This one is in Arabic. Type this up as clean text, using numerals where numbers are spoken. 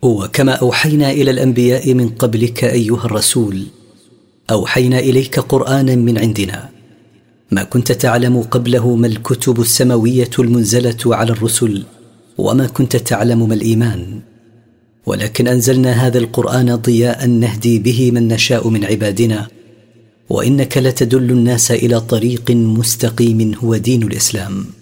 وكما أوحينا إلى الأنبياء من قبلك أيها الرسول أوحينا إليك قرآنا من عندنا ما كنت تعلم قبله ما الكتب السماوية المنزلة على الرسل وما كنت تعلم ما الإيمان، ولكن أنزلنا هذا القرآن ضياء نهدي به من نشاء من عبادنا، وإنك لتدل الناس إلى طريق مستقيم هو دين الإسلام.